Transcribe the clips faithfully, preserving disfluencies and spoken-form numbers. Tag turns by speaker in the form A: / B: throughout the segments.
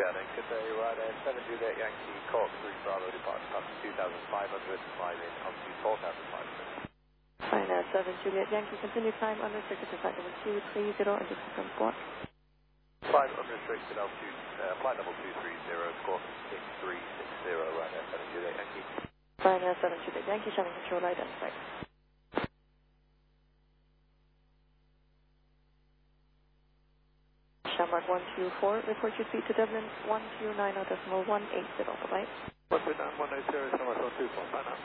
A: Shannon, good day, right there, seven Juliet Yankee, Cork, three Bravo, departure time two thousand five hundred, flying in altitude four thousand five hundred.
B: Fine, uh, seven Juliet Yankee, continue climb unrestricted to flight level two three zero and just confirm squawk.
A: Climb unrestricted altitude, uh, flight level two three zero, squawk six three six zero, right there, seven Juliet Yankee.
B: Fine, uh, seven Juliet Yankee, Shannon control identified. Shamrock one two four, report your speed to Dublin one two nine zero decimal one eight zero, bye-bye.
A: one two nine one eight zero, Shamrock one two four, bye now.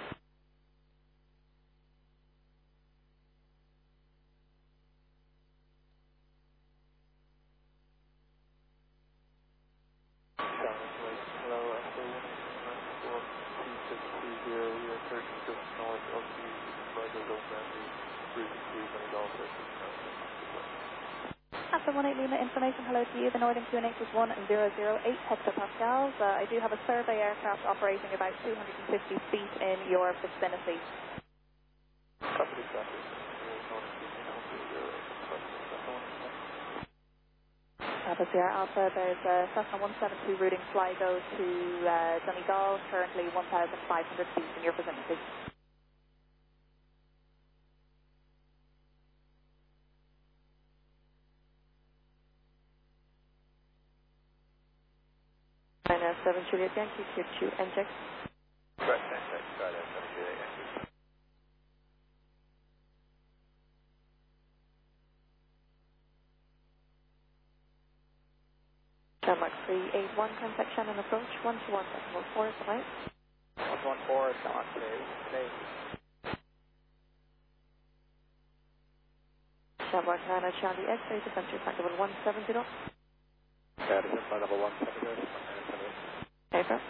C: Hello, Echo one nine four two six two zero, we are turning just north of the Sligo Zone Boundary, cruising through Donegal, Texas.
D: After one eight Lima information, hello to you. The Northern Q N H is one zero zero eight hectopascals. Uh, I do have a survey aircraft operating about two hundred fifty feet in your vicinity.
C: Copy, copy.
D: Papa Sierra Alpha, there's a Cessna one seven two routing Sligo to uh, Donegal, currently one thousand five hundred feet in your vicinity.
B: China seven Juliet Yankee, tier two inject.
A: Correct, inject, right there, seven Juliet Yankee.
B: Shamrock three eight one, contact Shannon approach one two one decimal four, bye-bye.
A: one one four, Shamrock two, today.
B: Shamrock nine Charlie X-ray, descent to flight level one seven zero.
A: Yeah, this is flight level one seven zero,
B: Aircraft.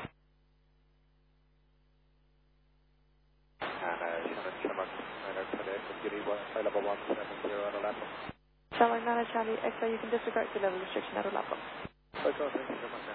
A: And uh, Shannon, Shamrock nine twenty-eight, Giddy, flight level one seven zero on the left.
B: Shamrock nine Charlie X-ray, you can disregard the level restriction at the left.
A: Okay, thank you very much.